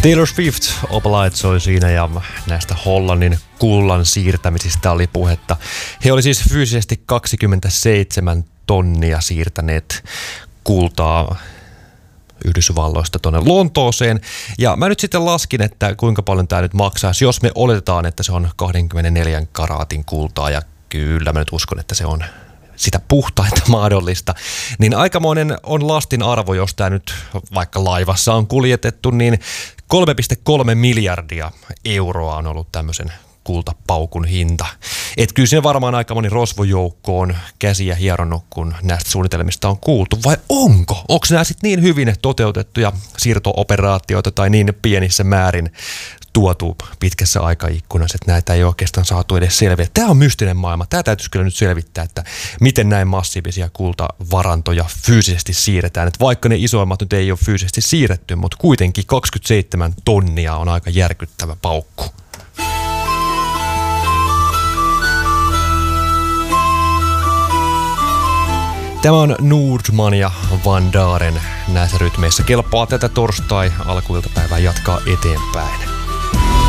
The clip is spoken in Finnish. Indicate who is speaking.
Speaker 1: Taylor Swift oplaitsoi siinä ja näistä Hollannin kullan siirtämisistä oli puhetta. He oli siis fyysisesti 27 tonnia siirtäneet kultaa Yhdysvalloista tuonne Lontooseen. Ja mä nyt sitten laskin, että kuinka paljon tämä nyt maksaisi, jos me oletetaan, että se on 24 karaatin kultaa. Ja kyllä mä nyt uskon, että se on sitä puhtainta mahdollista. Niin aikamoinen on lastin arvo, jos tämä nyt vaikka laivassa on kuljetettu, niin 3,3 miljardia euroa on ollut tämmöisen kultapaukun hinta. Et kyllä siinä varmaan aika moni rosvojoukko on käsiä hieronnut, kun näistä suunnitelmista on kuultu. Vai onko? Onko nämä sitten niin hyvin toteutettuja siirto-operaatioita tai niin pienissä määrin tuotu pitkässä aikaikkunassa, että näitä ei oikeastaan saatu edes selviä. Tämä on mystinen maailma. Tämä täytyisi kyllä nyt selvittää, että miten näin massiivisia kultavarantoja fyysisesti siirretään. Että vaikka ne isoimmat nyt ei ole fyysisesti siirretty, mutta kuitenkin 27 tonnia on aika järkyttävä paukku. Tämä on Nordman ja Van Daren näissä rytmeissä. Kelpaa tätä torstai alkuiltapäivää jatkaa eteenpäin.